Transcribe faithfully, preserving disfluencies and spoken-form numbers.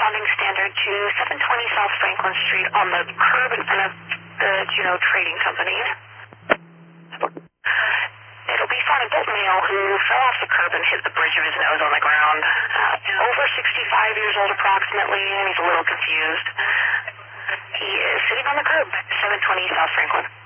corresponding standard to seven twenty South Franklin Street on the curb in front of the Juneau Trading Company. It'll be for an adult male who fell off the curb and hit the bridge of his nose on the ground. Uh, over sixty-five years old approximately, and he's a little confused. He is sitting on the curb, seven twenty South Franklin.